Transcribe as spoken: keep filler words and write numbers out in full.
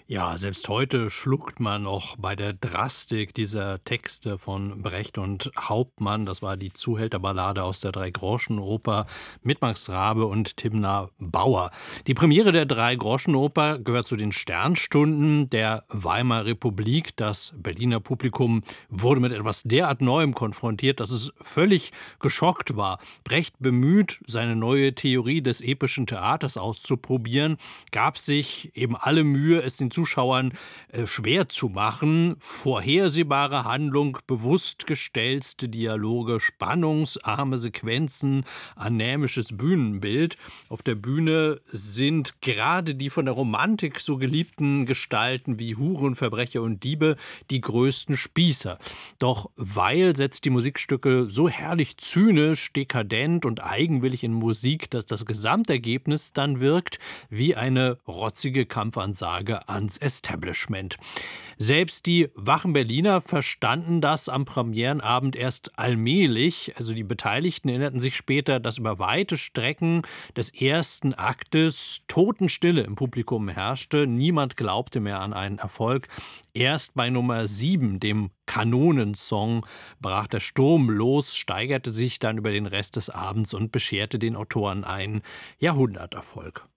Ja, selbst heute schluckt man noch bei der Drastik dieser Texte von Brecht und Hauptmann. Das war die Zuhälterballade aus der Dreigroschenoper mit Max Rabe und Timna Bauer. Die Premiere der Dreigroschenoper gehört zu den Sternstunden der Weimarer Republik. Das Berliner Publikum wurde mit etwas derart Neuem konfrontiert, dass es völlig geschockt war. Brecht, bemüht, seine neue Theorie des epischen Theaters auszuprobieren, gab sich eben alle Mühe, es den Zuschauern äh, schwer zu machen. Vorhersehbare Handlung, bewusst gestelzte Dialoge, spannungsarme Sequenzen, anämisches Bühnenbild. Auf der Bühne sind gerade die von der Romantik so geliebten Gestalten wie Huren, Verbrecher und Diebe die größten Spießer. Doch Weil setzt die Musikstücke so herrlich zynisch, dekadent und eigenwillig in Musik, dass das Gesamtergebnis dann wirkt wie eine rotzige Kampfansage ans Establishment. Selbst die wachen Berliner verstanden das am Premierenabend erst allmählich. Also die Beteiligten erinnerten sich später, dass über weite Strecken des ersten Aktes Totenstille im Publikum herrschte. Niemand glaubte mehr an einen Erfolg. Erst bei Nummer sieben, dem Kanonensong, brach der Sturm los, steigerte sich dann über den Rest des Abends und bescherte den Autoren einen Jahrhunderterfolg.